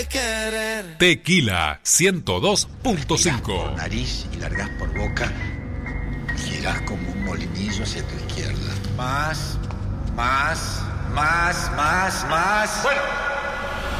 Tequila 102.5. Nariz y largás por boca, girás como un molinillo hacia tu izquierda. Más. Bueno,